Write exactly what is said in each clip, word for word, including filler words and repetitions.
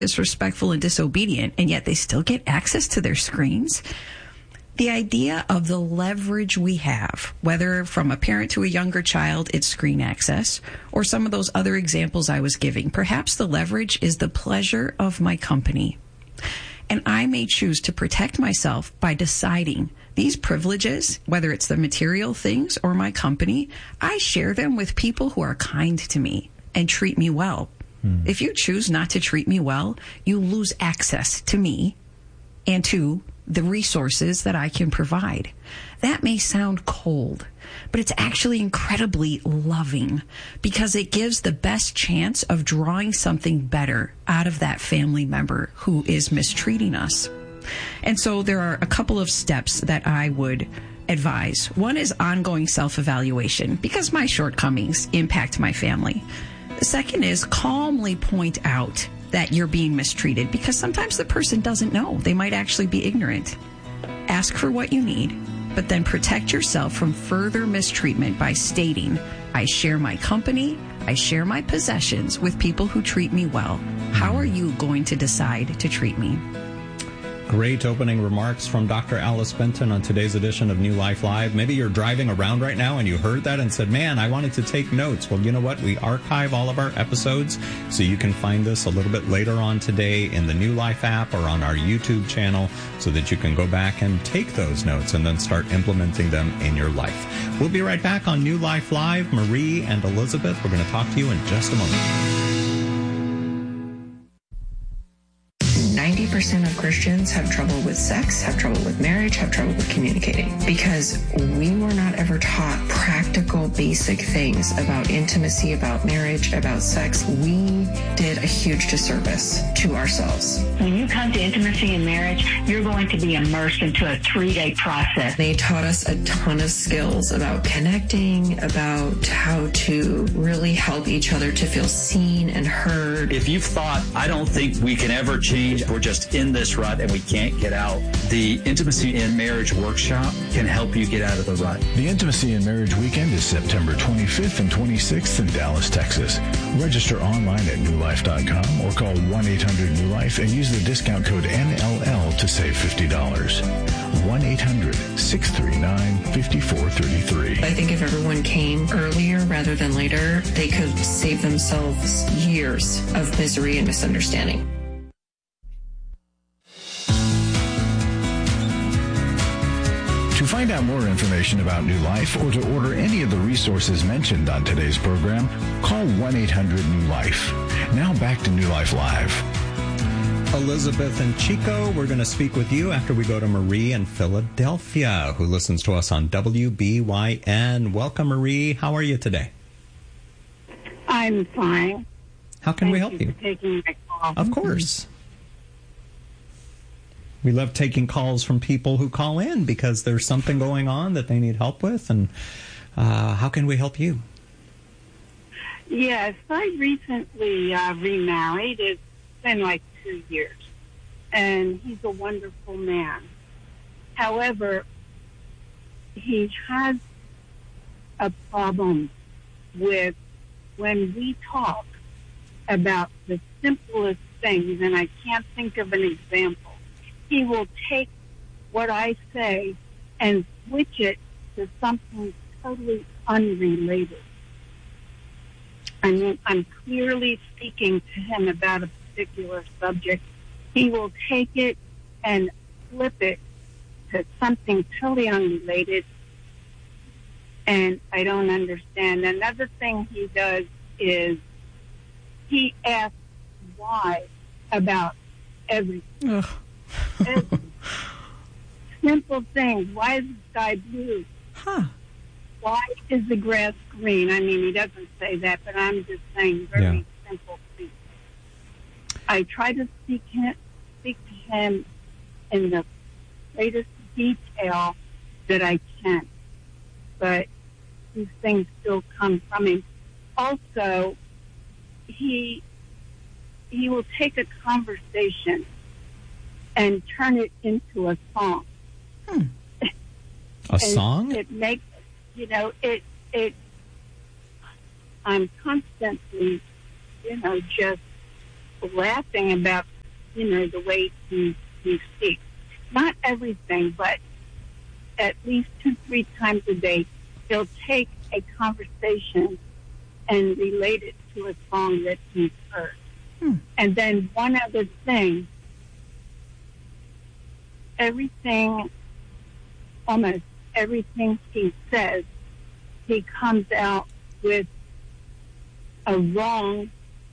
disrespectful and disobedient, and yet they still get access to their screens. The idea of the leverage we have, whether from a parent to a younger child, it's screen access, or some of those other examples I was giving. Perhaps the leverage is the pleasure of my company. And I may choose to protect myself by deciding these privileges, whether it's the material things or my company, I share them with people who are kind to me and treat me well. Hmm. If you choose not to treat me well, you lose access to me and to the resources that I can provide. That may sound cold, but it's actually incredibly loving because it gives the best chance of drawing something better out of that family member who is mistreating us. And so there are a couple of steps that I would advise. One is ongoing self-evaluation because my shortcomings impact my family. The second is calmly point out that you're being mistreated because sometimes the person doesn't know. They might actually be ignorant. Ask for what you need, but then protect yourself from further mistreatment by stating, I share my company, I share my possessions with people who treat me well. How are you going to decide to treat me? Great opening remarks from Doctor Alice Benton on today's edition of New Life Live. Maybe you're driving around right now and you heard that and said, man, I wanted to take notes. Well, you know what? We archive all of our episodes, so you can find this a little bit later on today in the New Life app or on our YouTube channel so that you can go back and take those notes and then start implementing them in your life. We'll be right back on New Life Live. Marie and Elizabeth, we're going to talk to you in just a moment. ninety percent of Christians have trouble with sex, have trouble with marriage, have trouble with communicating because we were not ever taught practical, basic things about intimacy, about marriage, about sex. We did a huge disservice to ourselves. When you come to intimacy and marriage, you're going to be immersed into a three-day process. They taught us a ton of skills about connecting, about how to really help each other to feel seen and heard. If you've thought, I don't think we can ever change, we're just in this rut and we can't get out, the Intimacy in Marriage Workshop can help you get out of the rut. The Intimacy in Marriage Weekend is September twenty-fifth and twenty-sixth in Dallas, Texas. Register online at new life dot com or call one eight hundred new life and use the discount code N L L to save fifty dollars. one eight hundred six three nine five four three three. I think if everyone came earlier rather than later, they could save themselves years of misery and misunderstanding. To find out more information about New Life or to order any of the resources mentioned on today's program, call one eight hundred new life. Now back to New Life Live. Elizabeth and Chico, we're going to speak with you after we go to Marie in Philadelphia, who listens to us on W B Y N. Welcome, Marie. How are you today? I'm fine. How can Thank we help you? you for taking my call. Of course. We love taking calls from people who call in because there's something going on that they need help with. And uh, how can we help you? Yes, I recently uh, remarried. It's been like two years. And he's a wonderful man. However, he has a problem with when we talk about the simplest things, and I can't think of an example. He will take what I say and switch it to something totally unrelated. I mean, I'm clearly speaking to him about a particular subject. He will take it and flip it to something totally unrelated, and I don't understand. Another thing he does is he asks why about everything. Ugh. Simple things. Why is the sky blue? Huh. Why is the grass green? I mean, he doesn't say that, but I'm just saying very Yeah. simple things. I try to speak, him, speak to him in the greatest detail that I can, but these things still come from him. Also, he he will take a conversation and turn it into a song. Hmm. A song? It makes, you know, it, it, I'm constantly, you know, just laughing about, you know, the way he, he speaks. Not everything, but at least two, three times a day, he'll take a conversation and relate it to a song that he's heard. Hmm. And then one other thing, everything, almost everything he says, he comes out with a wrong,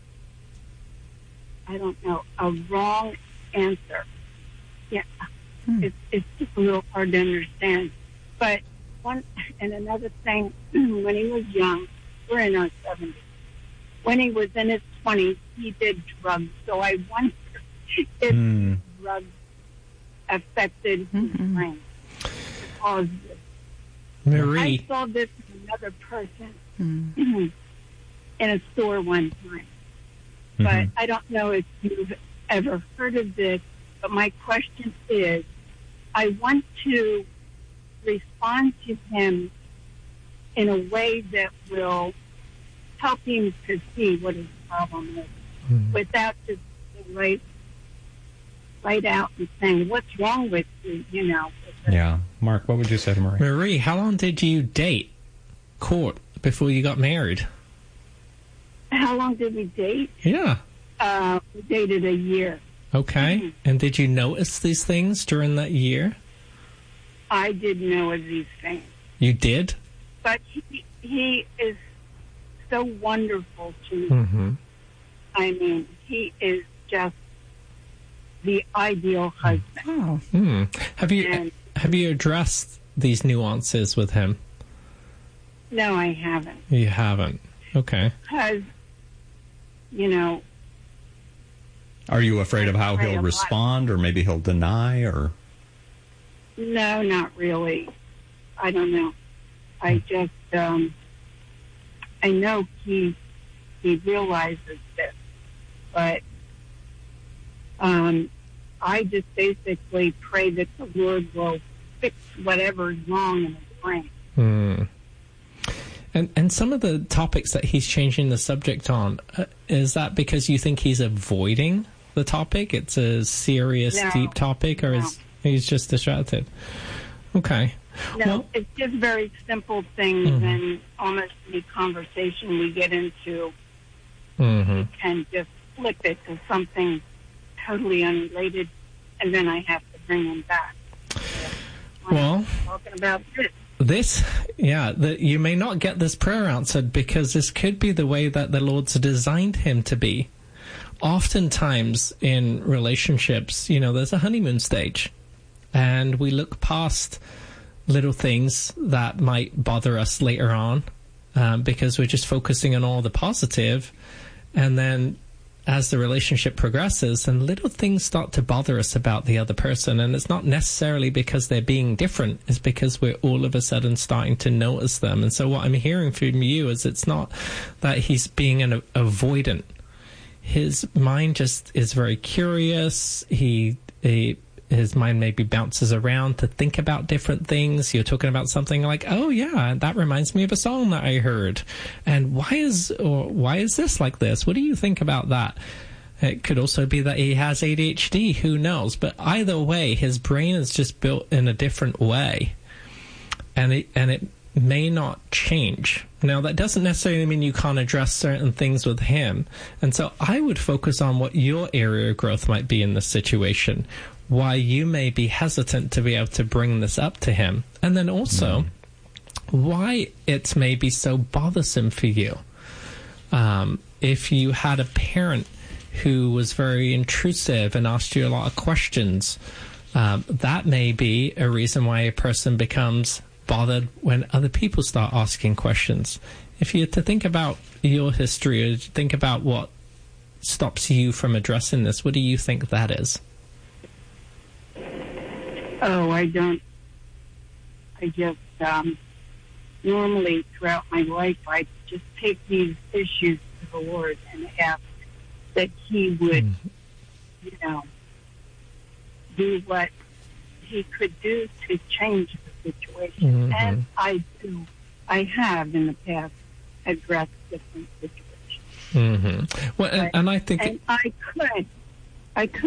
I don't know, a wrong answer. Yeah, hmm. it's, it's just a little hard to understand. But one, and another thing, when he was young, we're in our seventies. When he was in his twenties, he did drugs. So I wonder if mm. drugs affected mm-hmm. his brain. Caused this. Marie. I saw this in another person mm. in a store one time. Mm-hmm. But I don't know if you've ever heard of this. But my question is, I want to respond to him in a way that will help him to see what his problem is, mm-hmm. without just right, right out and saying, what's wrong with you, you know. Yeah. Mark, what would you say to Marie? Marie, how long did you date, court, before you got married? How long did we date? Yeah. Uh, we dated a year. Okay. Mm-hmm. And did you notice these things during that year? I did know of these things. You did? But he, he is so wonderful to me. Mm-hmm. I mean, he is just the ideal husband. Oh. Hmm. Have you and, have you addressed these nuances with him? No, I haven't. You haven't. Okay. Because, you know... Are you afraid of how he'll respond, or maybe he'll deny, or... No, not really. I don't know. I just, um, I know he he realizes this, but um, I just basically pray that the Lord will fix whatever is wrong in his brain. Hmm. And and some of the topics that he's changing the subject on, uh, is that because you think he's avoiding the topic? It's a serious, no, deep topic, or no. is he's just distracted? Okay. No, well, it's just very simple things, mm-hmm. and almost any conversation we get into, mm-hmm. we can just flip it to something totally unrelated, and then I have to bring him back. Well, talking about this. This, yeah, the, you may not get this prayer answered because this could be the way that the Lord's designed him to be. Oftentimes in relationships, you know, there's a honeymoon stage, and we look past little things that might bother us later on um, because we're just focusing on all the positive, and then as the relationship progresses, then little things start to bother us about the other person, and it's not necessarily because they're being different, it's because we're all of a sudden starting to notice them. And so what I'm hearing from you is it's not that he's being an avoidant. His mind just is very curious. He, he his mind maybe bounces around to think about different things. You're talking about something like, oh yeah, that reminds me of a song that I heard. And why is or why is this like this? What do you think about that? It could also be that he has A D H D, who knows? But either way, his brain is just built in a different way. And it, and it may not change. Now, that doesn't necessarily mean you can't address certain things with him. And so I would focus on what your area of growth might be in this situation, why you may be hesitant to be able to bring this up to him, and then also mm. why it may be so bothersome for you. Um, if you had a parent who was very intrusive and asked you a lot of questions, um, that may be a reason why a person becomes bothered when other people start asking questions. If you had to think about your history, or think about what stops you from addressing this, what do you think that is? Oh, I don't. I just, um, normally throughout my life, I just take these issues to the Lord and ask that He would, mm. you know, do what He could do to change the situation. Mm-hmm. And I do, I have in the past addressed different situations. Mm-hmm. Well, and, but, and I think... And I could, I could